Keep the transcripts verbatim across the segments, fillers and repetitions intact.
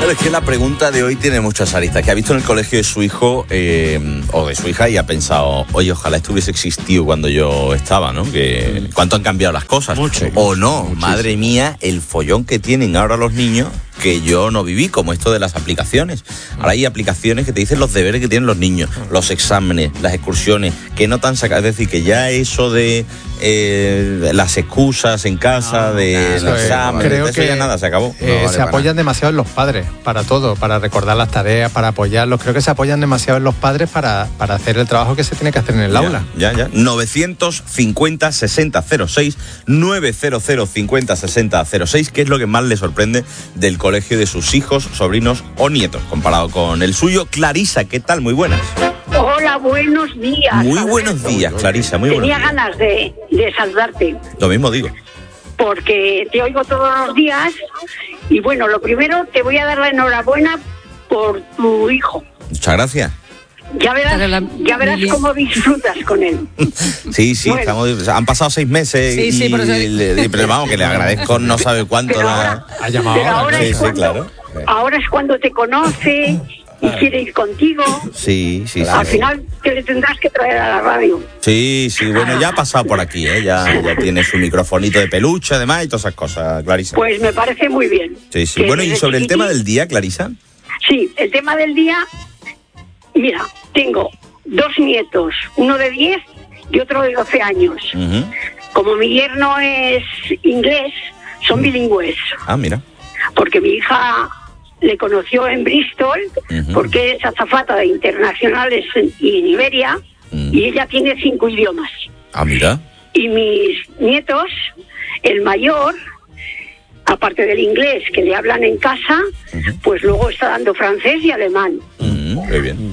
Claro, es que la pregunta de hoy tiene muchas aristas. Que ha visto en el colegio de su hijo eh, o de su hija y ha pensado, oye, ojalá esto hubiese existido cuando yo estaba, ¿no? Que cuánto han cambiado las cosas. Mucho. O no, Muchísimo. Madre mía, el follón que tienen ahora los niños que yo no viví, como esto de las aplicaciones. Ahora hay aplicaciones que te dicen los deberes que tienen los niños, los exámenes, las excursiones, que no te han sacado. Es decir, que ya eso de eh, las excusas en casa, No, de nada, los exámenes, creo eso que ya nada, se acabó. Eh, No vale se para apoyan nada. demasiado en los padres para todo, para recordar las tareas, para apoyarlos. Creo que se apoyan demasiado en los padres para, para hacer el trabajo que se tiene que hacer en el Ya, aula. Ya, ya. novecientos cincuenta sesenta cero seis, novecientos cincuenta sesenta cero seis, ¿qué es lo que más le sorprende del colegio de sus hijos, sobrinos o nietos, comparado con el suyo? Clarisa, ¿qué tal? Muy buenas. Hola, buenos días. Muy Alberto. buenos días, Clarisa, muy buenos Tenía días. ganas de, de saludarte, Lo mismo digo. porque te oigo todos los días. Y bueno, lo primero, te voy a dar la enhorabuena por tu hijo. Muchas gracias. Ya verás, Para la- ya verás Lili. cómo disfrutas con él. Sí, sí, Bueno. estamos, han pasado seis meses Sí, y, sí, por eso- le- pero vamos, que le agradezco no sabe cuánto. Pero la- ahora, Ha llamado pero ahora, ahora sí, es sí, cuando, claro. ahora es cuando te conoce y quiere ir contigo. Sí, sí, Al sí. final te le tendrás que traer a la radio. Sí, sí, bueno, ya ha pasado por aquí, ¿eh? Ya, ya tiene su microfonito de peluche, además, y todas esas cosas, Clarisa. Pues me parece muy bien. Sí, sí. Que Bueno, y desde sobre el tema chiquitín- del día, Clarisa. Sí, el tema del día, mira, tengo dos nietos, uno de diez y otro de doce años. Ujú. Como mi yerno es inglés, son bilingües, Ah, mira. porque mi hija le conoció en Bristol, Ujú. porque es azafata de internacionales en, y en Iberia, Mm. y ella tiene cinco idiomas. Ah, mira. Y mis nietos, el mayor, aparte del inglés que le hablan en casa, Ujú. pues luego está dando francés y alemán. Mm, muy bien.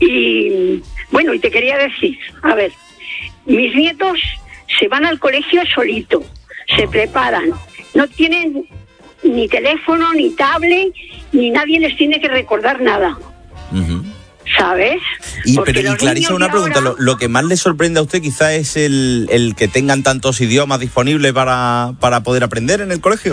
Y bueno, y te quería decir, a ver, mis nietos se van al colegio solito, se preparan, no tienen ni teléfono, ni tablet, ni nadie les tiene que recordar nada, Ujú. ¿sabes? Y, Porque pero, y los Clarisa, niños una de pregunta. ahora- Lo, lo que más le sorprende a usted quizá es el, el que tengan tantos idiomas disponibles para, para poder aprender en el colegio.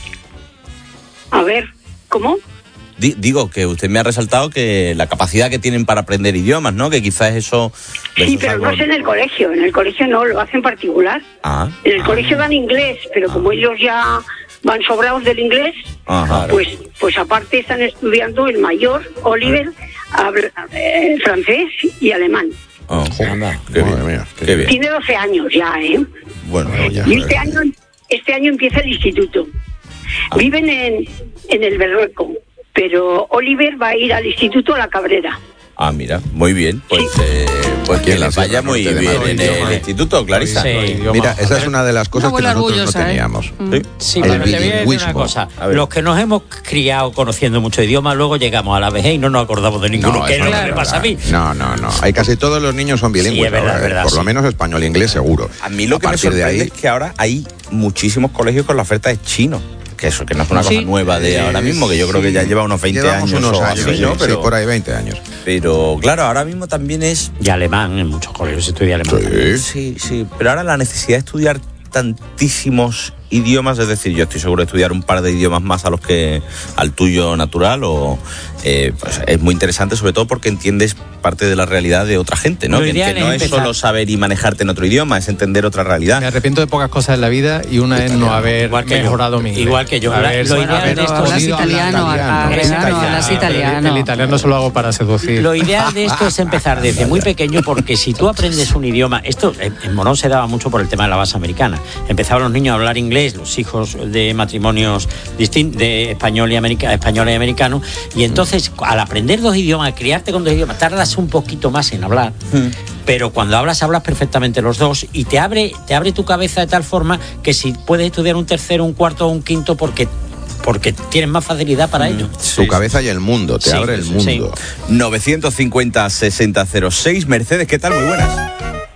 A ver, ¿cómo? Di- digo, que usted me ha resaltado que la capacidad que tienen para aprender idiomas, ¿no? Que quizás eso... eso Sí, es pero algo- no es en el colegio, en el colegio no, lo hacen particular. Ah, En el ah, colegio dan inglés, pero como ellos ya van sobrados del inglés, Ajá. pues pues aparte están estudiando el mayor, Oliver, habla, eh, francés y alemán. Ah, Anda, qué madre bien, mía. qué bien. Tiene doce años ya, ¿eh? Bueno, ya. Y este año, este año empieza el instituto. Viven en, en el Berrueco, pero Oliver va a ir al instituto a La Cabrera. ah, mira, muy bien. Pues, eh, pues Aquí que en la les vaya Sierra muy Norte de bien Madrid. en el Idioma. instituto, Clarisa. Sí. Idioma. Mira, esa es una de las cosas Una que abuela nosotros orgullosa, no ¿eh? teníamos. Mm. Sí. Sí, El pero te voy a decir una bilingüismo. cosa. A ver. Los que nos hemos criado conociendo muchos idiomas, luego llegamos a la vejez y no nos acordamos de ninguno. No, que es eso lo no que es me pasa a mí. verdad. No, no, no. Hay casi todos los niños son bilingües. Sí, es verdad, ahora, es verdad, Por lo sí. menos español e inglés seguro. A mí lo que me partir de sorprende ahí, es que ahora hay muchísimos colegios con la oferta de chino. Que eso, que no es una Sí. cosa nueva de ahora mismo, que yo creo que ya lleva unos veinte llevamos años unos o años, así, sí, ¿no? sí, Pero, por ahí veinte años. pero claro, ahora mismo también es... Y alemán, en muchos colegios se estudia alemán. Sí. Sí, sí, pero ahora la necesidad de estudiar tantísimos idiomas, es decir, yo estoy seguro de estudiar un par de idiomas más a los que al tuyo natural, o eh, pues es muy interesante, sobre todo porque entiendes parte de la realidad de otra gente, ¿no? Lo Que, ideal que no es es empezar- solo saber y manejarte en otro idioma, es entender otra Me realidad. arrepiento de pocas cosas en la vida y una es no haber Igual que yo. mejorado mi inglés. Igual que yo. Haber- Lo ideal haber de esto- Hablas podido hablar italiano, italiano. Arrelano, hablas El- italiano. El italiano se lo hago para seducir. Lo ideal de esto es empezar desde muy pequeño, porque si tú aprendes un idioma, esto en en Morón se daba mucho por el tema de la base americana. Empezaban los niños a hablar inglés, los hijos de matrimonios distintos, de español y, america, español y americano, y entonces al aprender dos idiomas, criarte con dos idiomas, tardas un poquito más en hablar. Pero cuando hablas, hablas perfectamente los dos, y te abre, te abre tu cabeza de tal forma que si puedes estudiar un tercero, un cuarto o un quinto, porque, porque tienes más facilidad para ello. Tu cabeza y el mundo, te Sí, abre el sí. mundo. novecientos cincuenta sesenta cero seis. Mercedes, ¿qué tal? Muy buenas.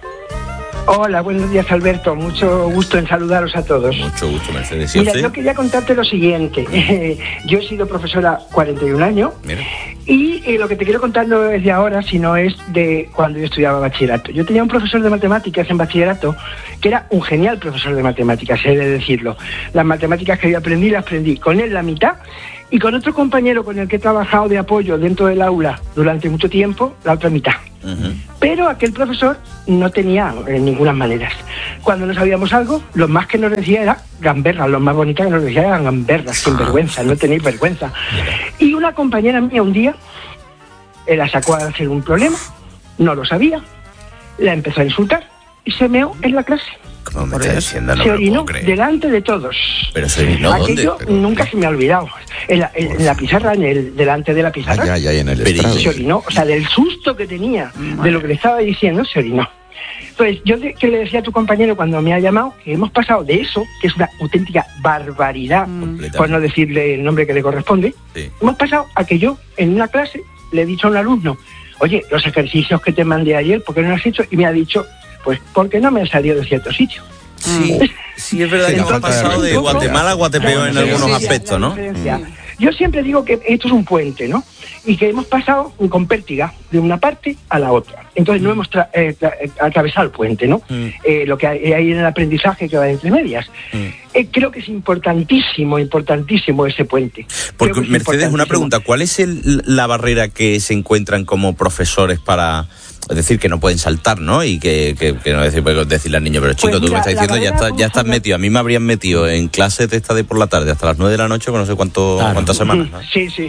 Hola, buenos días, Alberto. Mucho gusto en saludaros a todos. Mucho gusto, Mercedes. ¿Y Mira, usted? yo quería contarte lo siguiente. Yo he sido profesora cuarenta y un años Mira. y eh, lo que te quiero contar no es de ahora, sino es de cuando yo estudiaba bachillerato. Yo tenía un profesor de matemáticas en bachillerato que era un genial profesor de matemáticas, he de decirlo. Las matemáticas que yo aprendí, las aprendí con él la mitad Y con otro compañero con el que he trabajado de apoyo dentro del aula durante mucho tiempo, la otra mitad. Uh-huh. Pero aquel profesor no tenía en ninguna manera. Cuando no sabíamos algo, lo más que nos decía era gamberras, lo más bonito que nos decía eran gamberras, sin vergüenza, no tenéis vergüenza. Y una compañera mía un día, él la sacó a hacer un problema, no lo sabía, la empezó a insultar y se meó en la clase. ¿Cómo me está diciendo? No se orinó delante de todos. Pero se orinó Aquello ¿dónde? nunca Pero... se me ha olvidado. En la, en, en la pizarra, en el, delante de la pizarra. Ah, ya, ya, en el estrado. Se orinó, o sea, del susto que tenía de lo que le estaba diciendo, se orinó. Entonces, yo de, que le decía a tu compañero cuando me ha llamado que hemos pasado de eso, que es una auténtica barbaridad, mm. por no decirle el nombre que le corresponde, sí. hemos pasado a que yo, en una clase, le he dicho a un alumno, oye, los ejercicios que te mandé ayer, ¿por qué no los has hecho? Y me ha dicho, pues porque no me han salido de cierto sitio. Sí, sí, es verdad que nos ha pasado de Guatemala a Guatepeor en algunos aspectos, ¿no? Yo siempre digo que esto es un puente, ¿no? Y que hemos pasado con pértiga de una parte a la otra. Entonces no hemos tra- eh, tra- atravesado el puente, ¿no? Mm. Eh, lo que hay, hay en el aprendizaje que va entre medias. Mm. Eh, creo que es importantísimo, importantísimo ese puente. Porque, Mercedes, una pregunta. ¿Cuál es el, la barrera que se encuentran como profesores para... Es decir, que no pueden saltar, ¿no? Y que, que, que no decir, pues, decirle al niño, pero chico, pues mira, tú me estás diciendo, ya, está, ya estás metido. A mí me habrían metido en clases de esta de por la tarde hasta las nueve de la noche con no sé cuánto, claro. cuántas semanas, ¿no? Sí, sí.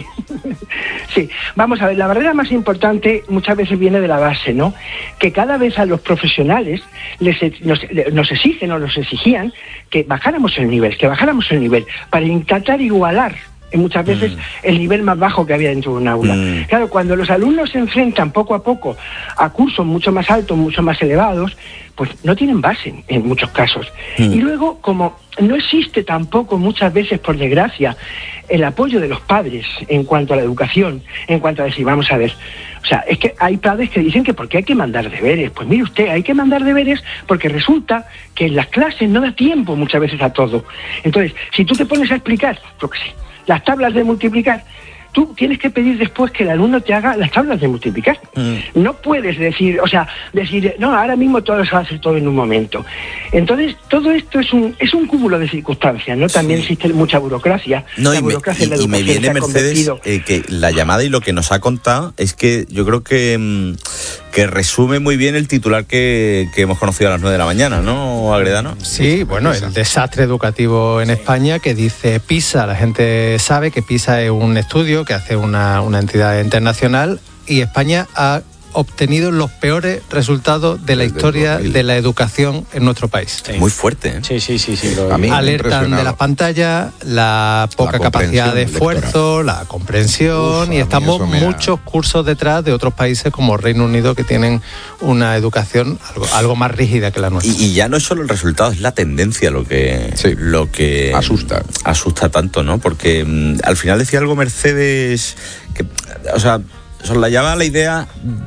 Sí, vamos a ver, la barrera más importante muchas veces viene de la base, ¿no? Que cada vez a los profesionales les, nos, nos exigen o nos exigían que bajáramos el nivel, que bajáramos el nivel para intentar igualar muchas veces mm. el nivel más bajo que había dentro de un aula. Mm. Claro, cuando los alumnos se enfrentan poco a poco a cursos mucho más altos, mucho más elevados, pues no tienen base en muchos casos. Mm. Y luego, como no existe tampoco muchas veces, por desgracia, el apoyo de los padres en cuanto a la educación, en cuanto a decir, vamos a ver, o sea, es que hay padres que dicen que ¿por qué hay que mandar deberes? Pues mire usted, hay que mandar deberes porque resulta que en las clases no da tiempo muchas veces a todo. Entonces, si tú te pones a explicar, yo qué sé, las tablas de multiplicar, tú tienes que pedir después que el alumno te haga las tablas de multiplicar. Mm. No puedes decir, o sea, decir, no, ahora mismo todo se va a hacer todo en un momento. Entonces, todo esto es un es un cúmulo de circunstancias, ¿no? También sí. existe mucha burocracia. No, la y, burocracia me, y, y me viene, Mercedes, eh, que la llamada y lo que nos ha contado es que yo creo que, que resume muy bien el titular que, que hemos conocido a las nueve de la mañana, ¿no, Agredano? Sí, bueno, el desastre educativo en España que dice PISA. La gente sabe que PISA es un estudio que hace una, una entidad internacional y España ha obtenido los peores resultados de la Desde historia de la educación en nuestro país. Sí. Muy fuerte, ¿eh? Sí, sí, sí. sí lo a mí alertan de las pantallas, la poca la capacidad de esfuerzo, lectora. la comprensión. Uf, y estamos muchos ha... cursos detrás de otros países como Reino Unido que tienen una educación algo, algo más rígida que la nuestra. Y, y ya no es solo el resultado, es la tendencia lo que, sí. lo que asusta. Asusta tanto, ¿no? Porque mmm, al final decía algo Mercedes que, o sea, soslayaba la idea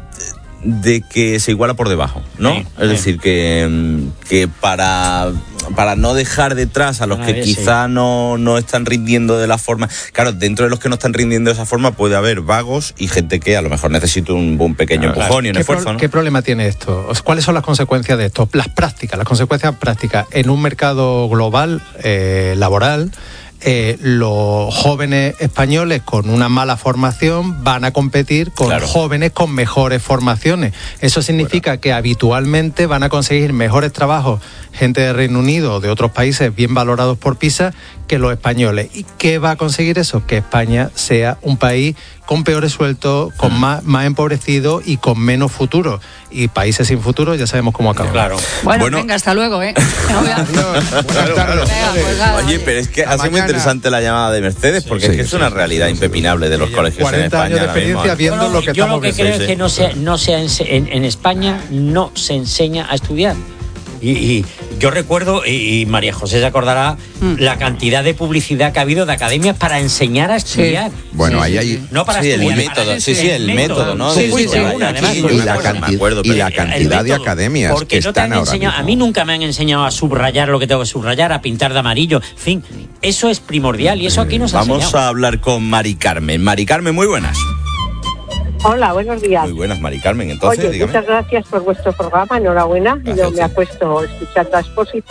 de que se iguala por debajo, ¿no? Sí, es sí. decir, que, que para, para no dejar detrás a los ah, que quizá sí. no, no están rindiendo de la forma... Claro, dentro de los que no están rindiendo de esa forma puede haber vagos y gente que a lo mejor necesita un, un pequeño claro, empujón claro. y un ¿Qué esfuerzo, pro, ¿no? ¿Qué problema tiene esto? ¿Cuáles son las consecuencias de esto? Las prácticas, las consecuencias prácticas. En un mercado global, eh, laboral... Eh, los jóvenes españoles con una mala formación van a competir con claro. jóvenes con mejores formaciones. Eso significa bueno. que habitualmente van a conseguir mejores trabajos gente de Reino Unido o de otros países bien valorados por PISA que los españoles. ¿Y qué va a conseguir eso? Que España sea un país con peores sueldos, con mm. más, más empobrecido y con menos futuro. Y países sin futuro ya sabemos cómo acaban. Claro. Bueno, bueno, venga, hasta luego, ¿eh? No, no, claro, claro. Venga, pues nada, oye, pero es que ha sido muy interesante la llamada de Mercedes porque sí, es que sí, es una sí, realidad sí, impepinable de los sí, colegios en España. cuarenta años de experiencia viendo yo, lo que yo estamos lo que viendo. creo es que no se, no se en, en España no se enseña a estudiar. Y, y yo recuerdo, y, y María José se acordará, mm. la cantidad de publicidad que ha habido de academias para enseñar a estudiar. Sí. Bueno, sí, ahí hay... Sí. No para sí, estudiar. el método, sí, sí, el método, ¿no? Sí, sí, sí, una, además, y, la cantidad, acuerdo, y la cantidad de academias porque que no te están han ahora enseñado, mismo. a mí nunca me han enseñado a subrayar lo que tengo que subrayar, a pintar de amarillo, en fin, eso es primordial y eso aquí nos ha Vamos enseñado. a hablar con Mari Carmen. Mari Carmen, muy buenas. Hola, buenos días. Muy buenas, Mari Carmen. Entonces, Oye, dígame. Muchas gracias por vuestro programa, enhorabuena. Gracias, Yo me sí. acuesto escuchando a Expósito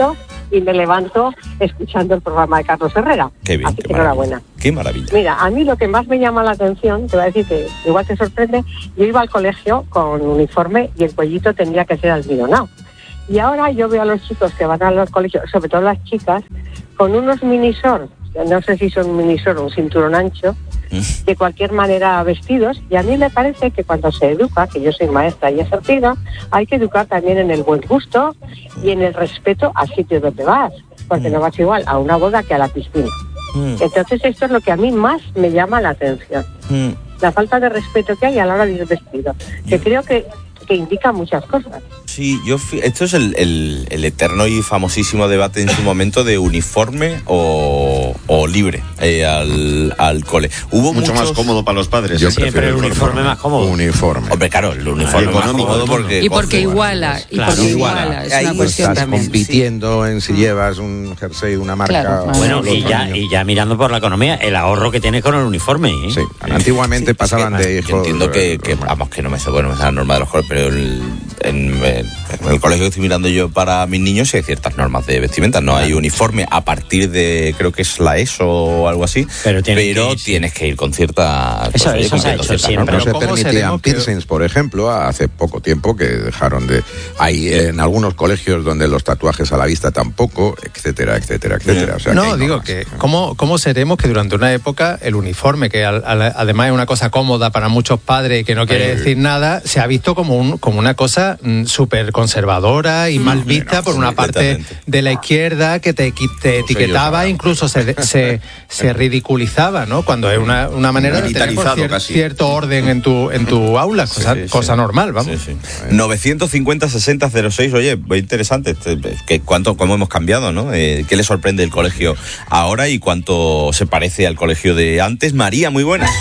y me levanto escuchando el programa de Carlos Herrera. Qué bien, Así qué que maravilla. enhorabuena. Qué maravilla. Mira, a mí lo que más me llama la atención, te voy a decir que igual te sorprende, yo iba al colegio con uniforme y el cuellito tendría que ser almidonado. Y ahora yo veo a los chicos que van a los colegios, sobre todo las chicas, con unos minisor, no sé si son un minisor o un cinturón ancho, de cualquier manera vestidos, y a mí me parece que cuando se educa, que yo soy maestra y he ejercido, hay que educar también en el buen gusto y en el respeto al sitio donde vas, porque no vas igual a una boda que a la piscina. Mm. Entonces esto es lo que a mí más me llama la atención, mm. la falta de respeto que hay a la hora de ir vestido, que mm. creo que, que indica muchas cosas. Sí, yo esto es el, el, el eterno y famosísimo debate en su momento de uniforme o, o libre eh, al, al cole. Hubo mucho muchos... más cómodo para los padres. Yo siempre el uniforme, uniforme más cómodo. Uniforme. Hombre, claro, el uniforme más cómodo porque... Y porque iguala, y claro, porque iguala. iguala, es Ahí una cuestión estás también. compitiendo en si llevas un jersey de una marca. Claro, o bueno, y ya, niños. y ya mirando por la economía, el ahorro que tienes con el uniforme. ¿eh? Sí, antiguamente sí, pasaban es que, de hijos. Yo entiendo que, que, vamos, que no me sé, bueno, me sé la norma de los colegios, pero el, en, en el colegio que estoy mirando yo para mis niños hay ciertas normas de vestimenta. No hay uniforme a partir de, creo que es la ESO o algo así, pero, pero que tienes que ir con cierta... Eso, eso se ha hecho siempre. No se permitían piercings, por ejemplo, hace poco tiempo que dejaron de... Hay en algunos colegios donde los tatuajes a la vista tampoco, etcétera, etcétera, etcétera. O sea, no, que digo normas. que ¿cómo, ¿cómo seremos que durante una época el uniforme, que al, al, además es una cosa cómoda para muchos padres y que no quiere decir nada, se ha visto como, un, como una cosa mm, súper conservadora y mm, mal vista no, por una parte de la izquierda que te, te etiquetaba, incluso se, se, se ridiculizaba, ¿no? Cuando es una, una manera de tener cier, cierto orden en tu, en tu aula, cosa, sí, sí, cosa sí. normal, vamos. Sí, sí. novecientos cincuenta sesenta cero seis, oye, muy interesante, que cuánto, cómo hemos cambiado, ¿no? Eh, ¿Qué le sorprende el colegio ahora y cuánto se parece al colegio de antes? María, muy buenas.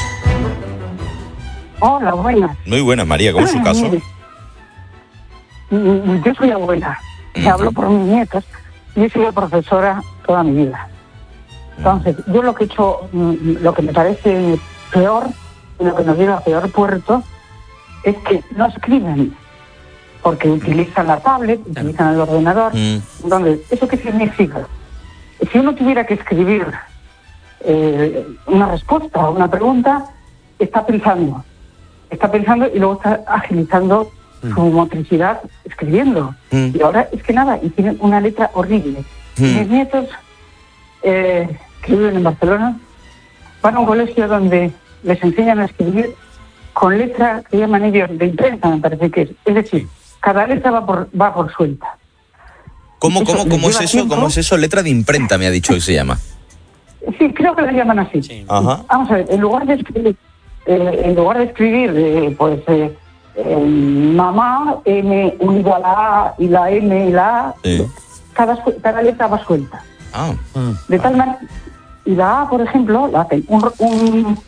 Hola, buenas. Muy buenas, María, ¿cómo es su caso? Yo soy abuela, uh-huh. te hablo por mis nietos, yo he sido profesora toda mi vida. Entonces, yo lo que he hecho, lo que me parece peor, y lo que nos lleva a peor puerto, es que no escriben, porque utilizan la tablet, utilizan el ordenador. Uh-huh. Entonces, ¿eso qué significa? Si uno tuviera que escribir eh, una respuesta o una pregunta, está pensando, está pensando y luego está agilizando mm. su motricidad escribiendo. Mm. Y ahora es que nada, y tienen una letra horrible. Mm. Mis nietos, eh, que viven en Barcelona, van a un colegio donde les enseñan a escribir con letra que llaman ellos de imprenta, me parece que es. Es decir, cada letra va por, va por suelta. ¿Cómo, cómo, cómo es eso? Tiempo. ¿Cómo es eso? Letra de imprenta me ha dicho que se llama. Sí, creo que la llaman así. Sí. Ajá. Vamos a ver, en lugar de escribir, eh, en lugar de escribir, eh, pues, eh, eh, mamá, M unido a la A y la M y la A, sí. cada, cada letra va suelta. Ah. De tal manera, y la A, por ejemplo, la hacen un, un,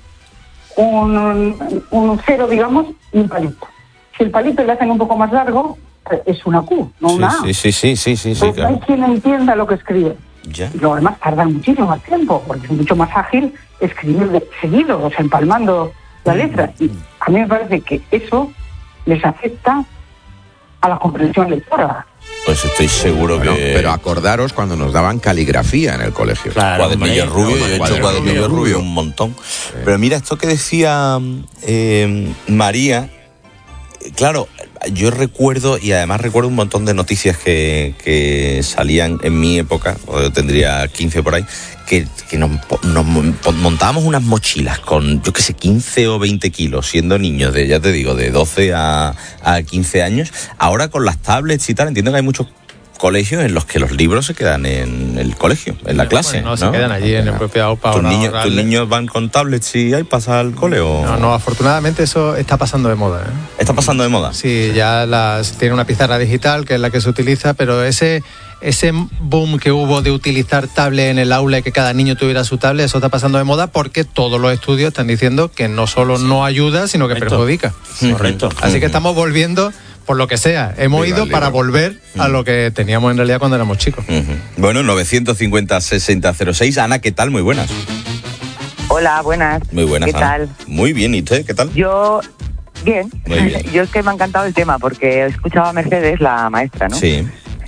un, un cero, digamos, y un palito. Si el palito le hacen un poco más largo, es una Q, no una A. Sí, sí, sí, sí, sí, sí, pues claro. Hay quien entienda lo que escribe. Ya. Y luego además tardan muchísimo más tiempo, porque es mucho más ágil escribir de seguido, o sea, empalmando la letra. Y a mí me parece que eso les afecta a la comprensión lectora. Pues estoy seguro bueno, que... Pero acordaros cuando nos daban caligrafía en el colegio. Claro, cuadernillo rubio, yo he hecho cuadernillo rubio un montón. Sí. Pero mira, esto que decía eh, María, claro, yo recuerdo, y además recuerdo un montón de noticias que, que salían en mi época, o yo tendría quince por ahí, que, que nos, nos montábamos unas mochilas con, yo qué sé, quince o veinte kilos, siendo niños de, ya te digo, de doce a, a quince años. Ahora con las tablets y tal, entiendo que hay muchos colegios en los que los libros se quedan en el colegio, en la clase. Bueno, no, ¿no? se quedan allí en el propio aupa. ¿Tus, niños, ¿Tus niños van con tablets y iPads al cole o...? No, no, afortunadamente eso está pasando de moda. ¿eh? ¿Está pasando de moda? Sí, ya las tiene una pizarra digital que es la que se utiliza, pero ese ese boom que hubo de utilizar tablet en el aula y que cada niño tuviera su tablet, eso está pasando de moda porque todos los estudios están diciendo que no solo sí. no ayuda, sino que Correcto. perjudica. Correcto. Así que estamos volviendo... Por lo que sea, hemos ido para volver a lo que teníamos en realidad cuando éramos chicos. Uh-huh. Bueno, novecientos cincuenta sesenta cero seis. Ana, ¿qué tal? Muy buenas. Hola, buenas. Muy buenas, ¿Qué Ana. tal? Muy bien, ¿y usted qué tal? Yo, bien. Muy bien. Yo es que me ha encantado el tema porque he escuchado a Mercedes, la maestra, ¿no? Sí.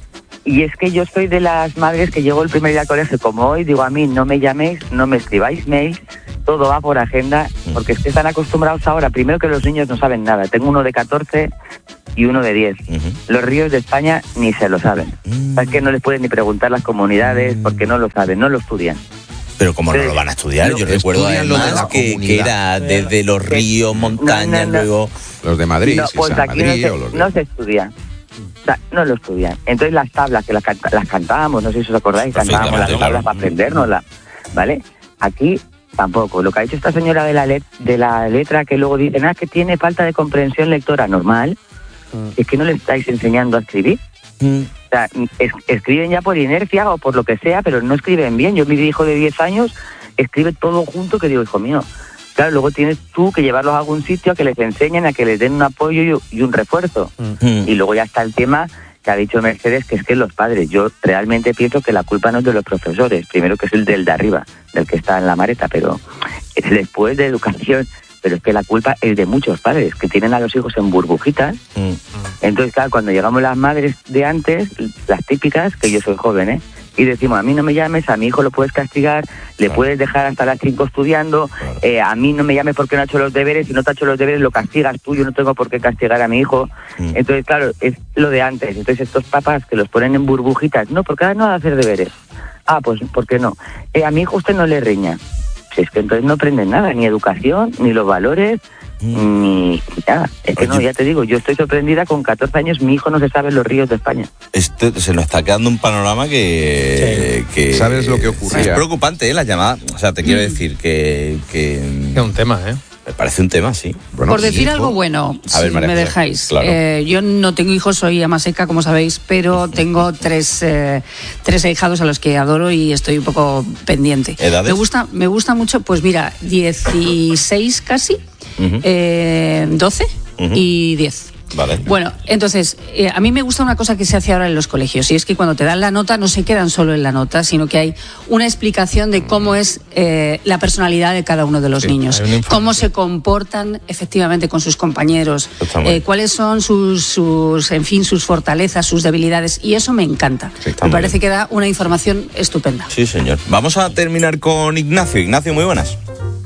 y es que yo soy de las madres que llego el primer día al colegio como hoy, digo a mí no me llaméis, no me escribáis mails, todo va por agenda, porque es que están acostumbrados ahora, primero que los niños no saben nada, tengo uno de catorce y uno de diez, uh-huh. Los ríos de España ni se lo saben, uh-huh. O sea, es que no les pueden ni preguntar las comunidades porque no lo saben, no lo estudian. Pero como no lo van a estudiar, yo recuerdo además que, que era desde los ríos, montañas, no, no, no. luego... Los de Madrid, no, si pues aquí Madrid, no, se, o los de... no se estudia. O sea, no lo estudian. Entonces las tablas que las, canta, las cantábamos, no sé si os acordáis, cantábamos las tablas claro. para aprendérnoslas, ¿vale? Aquí tampoco. Lo que ha dicho esta señora de la, let, de la letra, que luego dicen, ah, que tiene falta de comprensión lectora normal, mm. es que no le estáis enseñando a escribir. Mm. O sea, es, escriben ya por inercia o por lo que sea, pero no escriben bien. Yo, mi hijo de diez años, escribe todo junto, que digo, hijo mío, claro, luego tienes tú que llevarlos a algún sitio a que les enseñen, a que les den un apoyo y, y un refuerzo. Mm. Y luego ya está el tema que ha dicho Mercedes, que es que los padres, yo realmente pienso que la culpa no es de los profesores, primero que es el del de arriba, del que está en la mareta, pero es después de educación, pero es que la culpa es de muchos padres, que tienen a los hijos en burbujitas. Mm. Entonces, claro, cuando llegamos las madres de antes, las típicas, que yo soy joven, ¿eh? Y decimos, a mí no me llames, a mi hijo lo puedes castigar, le claro. puedes dejar hasta las cinco estudiando, claro. eh, a mí no me llames porque no ha hecho los deberes, si no te ha hecho los deberes lo castigas tú, yo no tengo por qué castigar a mi hijo. Mm. Entonces, claro, es lo de antes. Entonces, estos papás que los ponen en burbujitas, no, porque ahora no va a hacer deberes. Ah, pues, ¿por qué no? Eh, a mi hijo usted no le riña. Si es que entonces no aprenden nada, ni educación, ni los valores, mm. ni nada. Es que Oye. no, ya te digo, yo estoy sorprendida, con catorce años mi hijo no se sabe los ríos de España. Este, se nos está quedando un panorama que... Sí. que ¿Sabes lo que ocurría? Es preocupante, ¿eh? La llamada. O sea, te quiero mm. decir que... que es un tema, ¿eh? Me parece un tema, sí. Bueno, Por decir hijo. algo bueno, a si ver, María, me dejáis. Claro. Eh, yo no tengo hijos, soy ama seca, como sabéis, pero tengo tres, eh, tres ahijados a los que adoro y estoy un poco pendiente. ¿Edades? Me gusta, me gusta mucho, pues mira, dieciséis casi, uh-huh. eh, doce uh-huh. y diez. Vale. Bueno, entonces, eh, a mí me gusta una cosa que se hace ahora en los colegios, y es que cuando te dan la nota no se quedan solo en la nota, sino que hay una explicación de cómo es eh, la personalidad de cada uno de los sí, niños, cómo se comportan efectivamente con sus compañeros, eh, cuáles son sus, sus, en fin, sus fortalezas, sus debilidades, y eso me encanta. Sí, me parece bien. Que da una información estupenda. Sí, señor. Vamos a terminar con Ignacio. Ignacio, muy buenas.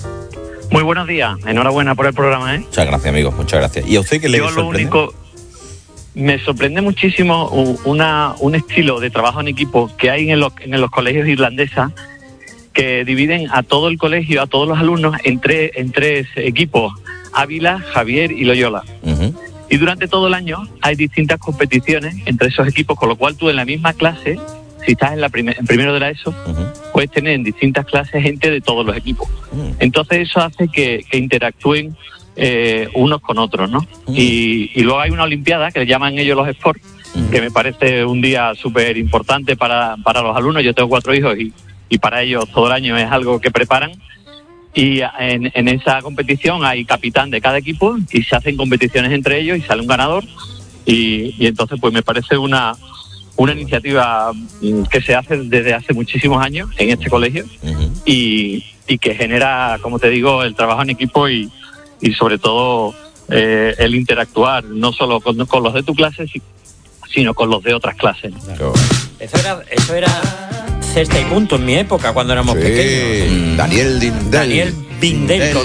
Muy buenos días, enhorabuena por el programa, ¿eh? Muchas gracias, amigo, muchas gracias. ¿Y a usted qué le Yo sorprende? Lo único, me sorprende muchísimo una, un estilo de trabajo en equipo que hay en los, en los colegios irlandesas, que dividen a todo el colegio, a todos los alumnos, en tres, en tres equipos, Ávila, Javier y Loyola. Uh-huh. Y durante todo el año hay distintas competiciones entre esos equipos, con lo cual tú en la misma clase, si estás en, la primer, en primero de la ESO, uh-huh. puedes tener en distintas clases gente de todos los equipos. Uh-huh. Entonces eso hace que, que interactúen eh, unos con otros, ¿no? Uh-huh. Y, y luego hay una olimpiada que le llaman ellos los sports, uh-huh. que me parece un día súper importante para, para los alumnos. Yo tengo cuatro hijos y, y para ellos todo el año es algo que preparan. Y en, en esa competición hay capitán de cada equipo y se hacen competiciones entre ellos y sale un ganador. Y, y entonces pues me parece una... una iniciativa que se hace desde hace muchísimos años en este colegio uh-huh. y, y que genera, como te digo, el trabajo en equipo y, y sobre todo eh, el interactuar no solo con, con los de tu clase, sino con los de otras clases. Claro. Eso era, eso era cesta y punto en mi época, cuando éramos sí. pequeños. Daniel Dindel. Daniel Bindel.